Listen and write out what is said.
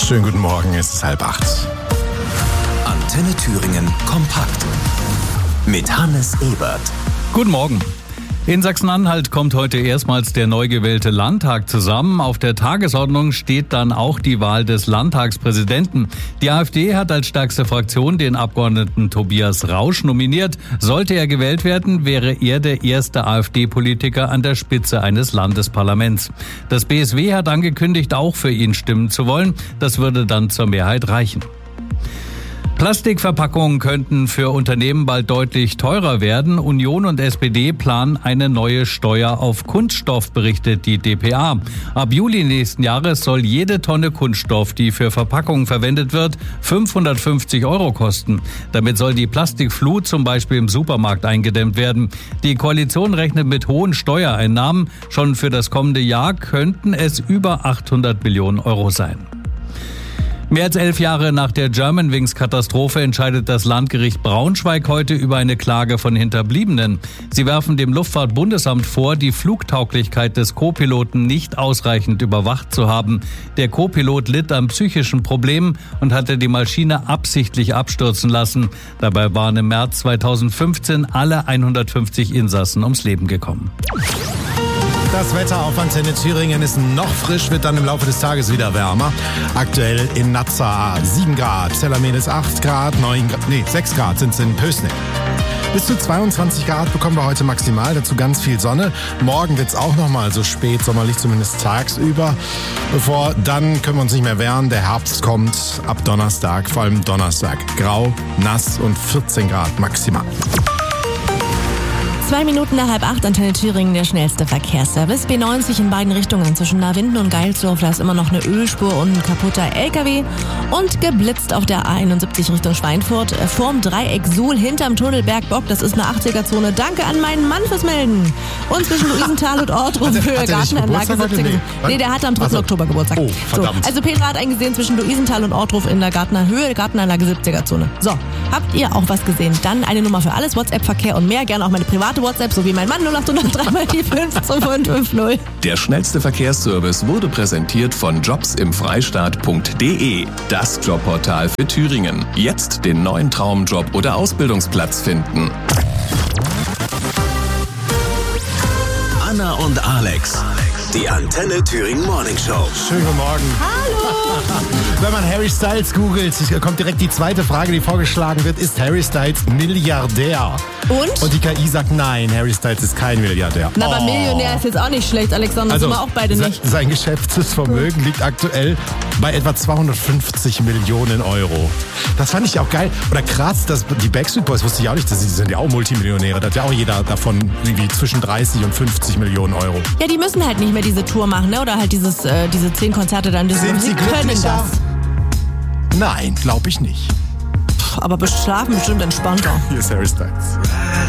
Schönen guten Morgen, es ist 7:30. Antenne Thüringen kompakt mit Hannes Ebert. Guten Morgen. In Sachsen-Anhalt kommt heute erstmals der neu gewählte Landtag zusammen. Auf der Tagesordnung steht dann auch die Wahl des Landtagspräsidenten. Die AfD hat als stärkste Fraktion den Abgeordneten Tobias Rausch nominiert. Sollte er gewählt werden, wäre er der erste AfD-Politiker an der Spitze eines Landesparlaments. Das BSW hat angekündigt, auch für ihn stimmen zu wollen. Das würde dann zur Mehrheit reichen. Plastikverpackungen könnten für Unternehmen bald deutlich teurer werden. Union und SPD planen eine neue Steuer auf Kunststoff, berichtet die dpa. Ab Juli nächsten Jahres soll jede Tonne Kunststoff, die für Verpackungen verwendet wird, 550 € kosten. Damit soll die Plastikflut zum Beispiel im Supermarkt eingedämmt werden. Die Koalition rechnet mit hohen Steuereinnahmen. Schon für das kommende Jahr könnten es über 800 Millionen € sein. Mehr als 11 Jahre nach der Germanwings-Katastrophe entscheidet das Landgericht Braunschweig heute über eine Klage von Hinterbliebenen. Sie werfen dem Luftfahrtbundesamt vor, die Flugtauglichkeit des Co-Piloten nicht ausreichend überwacht zu haben. Der Co-Pilot litt an psychischen Problemen und hatte die Maschine absichtlich abstürzen lassen. Dabei waren im März 2015 alle 150 Insassen ums Leben gekommen. Das Wetter auf Antenne Thüringen ist noch frisch, wird dann im Laufe des Tages wieder wärmer. Aktuell in Nazza 7 Grad, Zellamenis 8 Grad, 6 Grad sind es in Pößneck. Bis zu 22 Grad bekommen wir heute maximal, dazu ganz viel Sonne. Morgen wird es auch nochmal so spät, sommerlich zumindest tagsüber. Dann können wir uns nicht mehr wehren, der Herbst kommt ab Donnerstag, vor allem Donnerstag. Grau, nass und 14 Grad maximal. 2 Minuten nach 7:30, Antenne Thüringen, der schnellste Verkehrsservice. B90 in beiden Richtungen zwischen Navinden und Geilsdorf. Da ist immer noch eine Ölspur und ein kaputter LKW. Und geblitzt auf der A71 Richtung Schweinfurt. Vorm Dreieck Suhl, hinterm Tunnel Bergbock. Das ist eine 80er-Zone. Danke an meinen Mann fürs Melden. Und zwischen Luisenthal und Ortruf Höhe Gartenanlage 70. Nee, der hat am 3. Oktober Geburtstag. Oh, verdammt. So, also Petra hat eingesehen zwischen Luisenthal und Ortruf in der Höhe Gartenanlage 70er-Zone. So, habt ihr auch was gesehen? Dann eine Nummer für alles, WhatsApp-Verkehr und mehr. Gerne auch meine private WhatsApp, so wie mein Mann 0803 mal die 52550. Der schnellste Verkehrsservice wurde präsentiert von jobsimfreistaat.de. Das Jobportal für Thüringen. Jetzt den neuen Traumjob oder Ausbildungsplatz finden. Anna und Alex. Die Antenne Thüringen Morning Show. Schönen guten Morgen. Hallo! Wenn man Harry Styles googelt, kommt direkt die zweite Frage, die vorgeschlagen wird. Ist Harry Styles Milliardär? Und die KI sagt nein, Harry Styles ist kein Milliardär. Na, aber Millionär ist jetzt auch nicht schlecht, Alexander. Das sind wir auch beide nicht. Sein geschätztes Vermögen liegt aktuell bei etwa 250 Millionen €. Das fand ich auch geil. Oder krass, dass die Backstreet Boys, wusste ich auch nicht, die sind ja auch Multimillionäre. Da hat ja auch jeder davon irgendwie zwischen 30 und 50 Millionen €. Ja, die müssen halt nicht mehr diese Tour machen, ne? Oder halt diese 10 Konzerte dann. Sind sie können glücklicher? das. Nein, glaube ich nicht. Aber schlafen bestimmt entspannter. Hier ist Harry Styles.